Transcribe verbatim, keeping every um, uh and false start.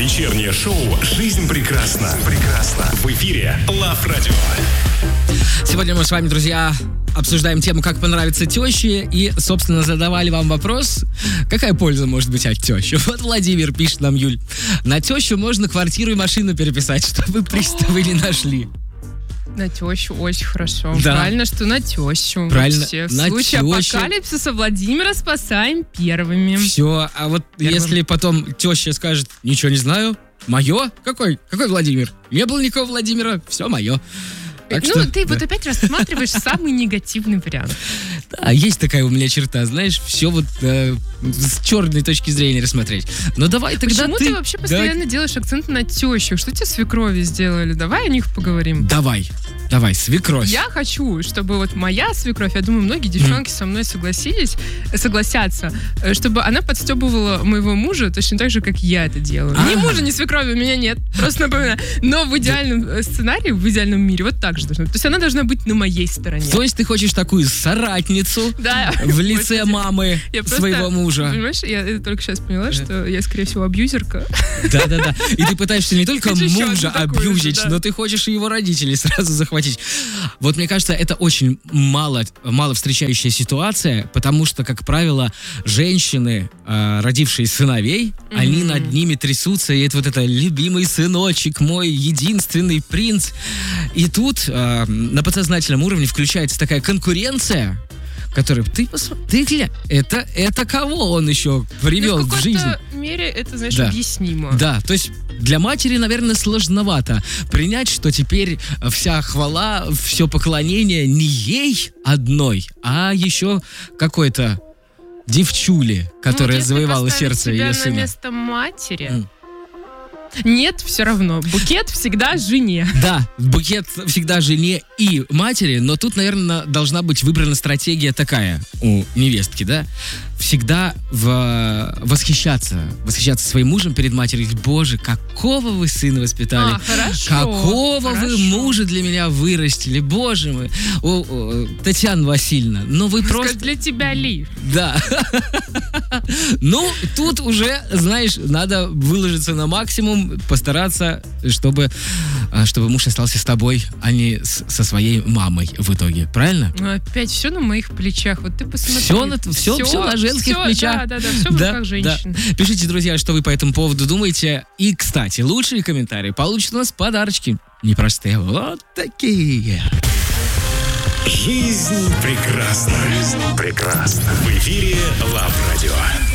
Вечернее шоу «Жизнь прекрасна». Прекрасна. В эфире Love Radio. Сегодня мы с вами, друзья, обсуждаем тему, как понравится теще. И, собственно, задавали вам вопрос, какая польза может быть от тещи. Вот Владимир пишет нам, Юль, на тещу можно квартиру и машину переписать, чтобы приставы не нашли. На тещу очень хорошо. Да. Правильно, что на тещу. Правильно, Вообще. В на случае тещу. апокалипсиса Владимира спасаем первыми. Все, а вот Первым. если потом теща скажет, ничего не знаю, мое? Какой? Какой Владимир? Не было никакого Владимира, все мое. Так ну, что, ты да. вот опять рассматриваешь самый негативный вариант. Да, есть такая у меня черта, знаешь, все вот э, с черной точки зрения рассмотреть. Но давай тогда Почему ты... ты вообще постоянно Да. делаешь акцент на тещу? Что тебе свекрови сделали? Давай о них поговорим. Давай, давай, свекровь. Я хочу, чтобы вот моя свекровь, я думаю, многие девчонки со мной согласились, согласятся, э, чтобы она подстебывала моего мужа точно так же, как я это делаю. Ни Ага. мужа, ни свекрови у меня нет, просто напоминаю. Но в идеальном э, сценарии, в идеальном мире вот так же должно быть. То есть она должна быть на моей стороне. То есть ты хочешь такую соратницу Да. в лице Господи. мамы Я просто- своего мужа? Понимаешь, я это только сейчас поняла, что я, скорее всего, абьюзерка. Да-да-да. И ты пытаешься не только Хочу еще мужа одну такую же, абьюзить, да. но ты хочешь и его родителей сразу захватить. Вот мне кажется, это очень мало, мало встречающая ситуация, потому что, как правило, женщины, э, родившие сыновей, Мгм. они над ними трясутся, и это вот это любимый сыночек, мой единственный принц. И тут э, на подсознательном уровне включается такая конкуренция, которая, ты посмотри, ты глянь, это, это кого он еще привел Ну, в в жизнь? какой-то мере это, знаешь, Да. объяснимо. Да, то есть для матери, наверное, сложновато принять, что теперь вся хвала, все поклонение не ей одной, а еще какой-то девчуле, которая Ну, если завоевала поставить сердце себя ее на сына. место матери. М. Нет, все равно. Букет всегда жене. Да, букет всегда жене и матери, но тут, наверное, должна быть выбрана стратегия такая у невестки, да? Всегда в... восхищаться, восхищаться своим мужем перед матерью. Говорить, боже, какого вы сына воспитали? А, хорошо, Какого вы хорошо. мужа для меня вырастили? Боже мой. О, о, Татьяна Васильевна, ну вы Просто просто... для тебя ли? Да. Ну, тут уже, знаешь, надо выложиться на максимум, постараться, чтобы, а, чтобы муж остался с тобой, а не с- со своей мамой в итоге. Правильно? Ну, опять все на моих плечах. Вот ты посмотри. Все на, все, все на женских всё, плечах. Да, да, да. Все в руках женщин. Пишите, друзья, что вы по этому поводу думаете. И, кстати, лучшие комментарии получат у нас подарочки. Непростые. Вот такие. Жизнь прекрасна. Жизнь прекрасна. В эфире Love Radio.